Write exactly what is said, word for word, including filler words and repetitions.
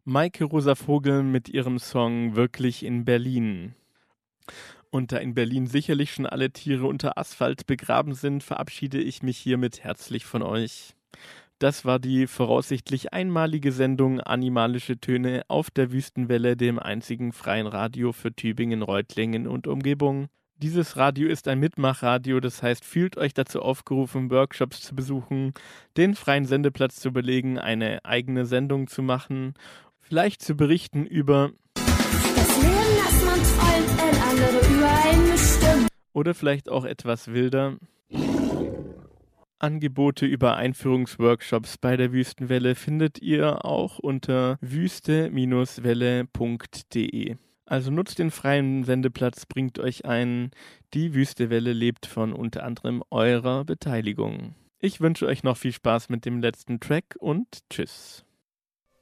Maike Rosa Vogel mit ihrem Song Wirklich in Berlin. Und da in Berlin sicherlich schon alle Tiere unter Asphalt begraben sind, verabschiede ich mich hiermit herzlich von euch. Das war die voraussichtlich einmalige Sendung Animalische Töne auf der Wüstenwelle, dem einzigen freien Radio für Tübingen, Reutlingen und Umgebung. Dieses Radio ist ein Mitmachradio, das heißt, fühlt euch dazu aufgerufen, Workshops zu besuchen, den freien Sendeplatz zu belegen, eine eigene Sendung zu machen, vielleicht zu berichten über das Leben, das man träumt, wenn andere über einen bestimmen. Oder vielleicht auch etwas wilder. Angebote über Einführungsworkshops bei der Wüstenwelle findet ihr auch unter wüste Welle punkt de. Also nutzt den freien Sendeplatz, bringt euch ein. Die Wüstewelle lebt von unter anderem eurer Beteiligung. Ich wünsche euch noch viel Spaß mit dem letzten Track und tschüss.